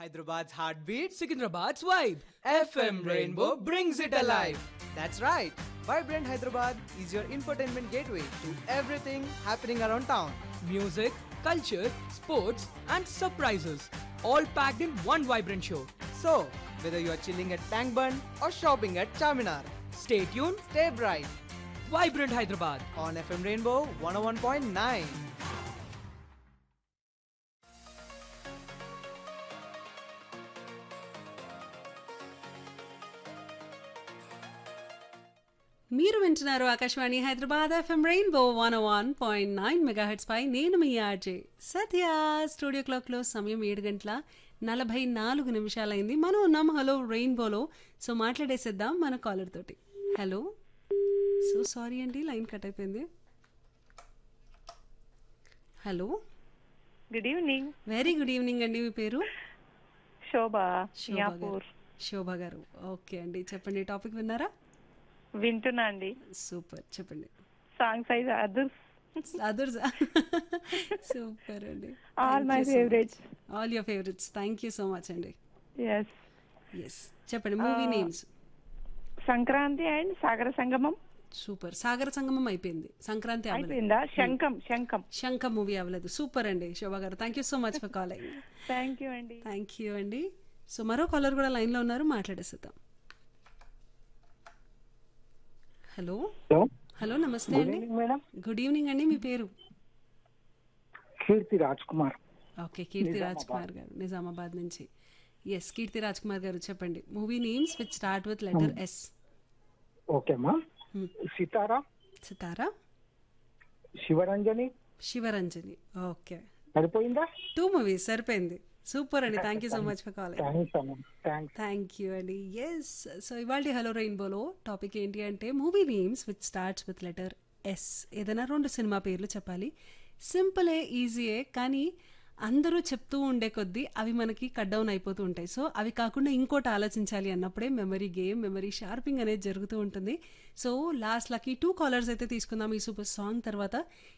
Hyderabad's heartbeat, Secunderabad's vibe. FM Rainbow brings it alive. That's right. Vibrant Hyderabad is your infotainment gateway to everything happening around town. Music, culture, sports, and surprises. All packed in one vibrant show. So, whether you are chilling at Tank Bund or shopping at Charminar, Stay tuned. stay bright Vibrant Hyderabad. on FM Rainbow 101.9. మీరు వింటున్నారు Akashvani Hyderabad FM rainbow 101.9 megahertz పై నేను మీ RJ సత్య. Studio క్లాక్లో సమయం 7:44 అయింది. మనం ఉన్నాం hello రెయిన్బోలో. So మాట్లాడేసేద్దాం మన caller తోటి. హలో, సో సారీ అండి, లైన్ కట్ అయిపోయింది. Hello, good evening. Very good evening అండి. మీ పేరు? శోభ, శోభ గారు. మియాపూర్. శోభ గారు, ఓకే అండి. చెప్పండి, టాపిక్ విన్నారా? వింటున్నా అండి. సూపర్, చెప్పండి. సాంగ్స్ అయితే అదర్స్ అదర్స్ సూపర్ అండి. All my favourites. All your favourites. Thank you so much అండి. ఎస్. ఎస్, చెప్పండి మూవీ నేమ్స్. సంక్రాంతి అండ్ సాగర సంగమం సూపర్. సాగర సంగమం అయిపోయింది, సంక్రాంతి అవ్వలేదు. అయిపోయిందా? శంఖం శంఖం శంఖం మూవీ అవ్వలేదు. సూపర్ అండి శోభా గారు, thank you so much for calling. Thank you అండి. థ్యాంక్ యూ అండి. సో మరో కాలర్ కూడా లైన్లో ఉన్నారు, మాట్లాడేసేద్దాం. హలో. హలో, హలో, నమస్తే గుడ్ అండి. Evening madam. గుడ్ ఈవినింగ్ అండి. మీ పేరు? కీర్తి రాజ్ కుమార్. ఓకే, కీర్తి రాజ్ కుమార్ గారు, నిజామాబాద్ నుంచి. ఎస్, కీర్తి రాజ్ కుమార్ గారు, చెప్పండి movie names which start with letter S. Okay అమ్మా. సితారా, సితారా, శివరంజని. శివరంజని. ఓకే, సరిపోయిందా? 2 మూవీస్ సరిపోయింది. సూపర్ అండి, thank you so much for calling. Thanks అమ్మా, థ్యాంక్స్. థ్యాంక్ యూ అండి. ఎస్, సో ఇవాళ హలో రెయిన్బోలో టాపిక్ ఏంటి అంటే movie names which starts with letter S. ఏదైనా 2 సినిమా పేర్లు చెప్పాలి. సింపులే, ఈజీయే, కానీ అందరూ చెప్తూ ఉండే కొద్దీ అవి మనకి కట్ డౌన్ అయిపోతూ ఉంటాయి. సో అవి కాకుండా ఇంకోటి ఆలోచించాలి అన్నప్పుడే మెమరీ గేమ్, మెమరీ షార్పింగ్ అనేది జరుగుతూ ఉంటుంది. సో లాస్ట్ లకి 2 కాలర్స్ అయితే తీసుకుందాం ఈ సూపర్ సాంగ్ తర్వాత.